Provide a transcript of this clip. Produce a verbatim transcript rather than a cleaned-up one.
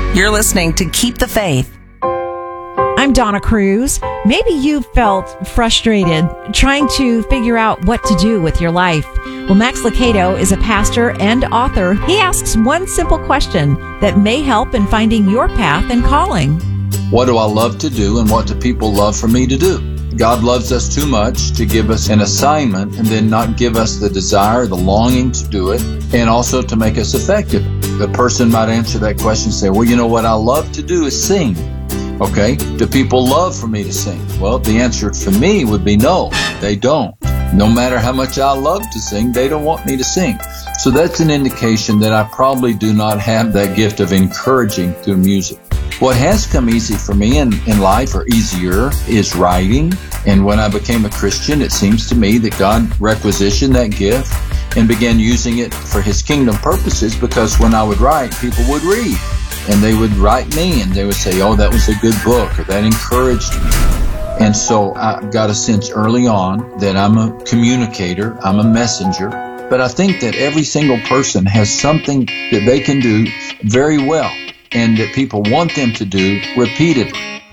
You're listening to Keep the Faith. I'm Donna Cruz. Maybe you felt frustrated trying to figure out what to do with your life. Well, Max Lucado is a pastor and author. He asks one simple question that may help in finding your path and calling. What do I love to do, and what do people love for me to do? God loves us too much to give us an assignment and then not give us the desire, the longing to do it, and also to make us effective. The person might answer that question and say, well, you know what I love to do is sing. Okay, do people love for me to sing? Well, the answer for me would be no, they don't. No matter how much I love to sing, they don't want me to sing. So that's an indication that I probably do not have that gift of encouraging through music. What has come easy for me in, in life, or easier, is writing. And when I became a Christian, it seems to me that God requisitioned that gift and began using it for His kingdom purposes, because when I would write, people would read. And they would write me and they would say, oh, that was a good book, or that encouraged me. And so I got a sense early on that I'm a communicator, I'm a messenger. But I think that every single person has something that they can do very well and that people want them to do repeatedly.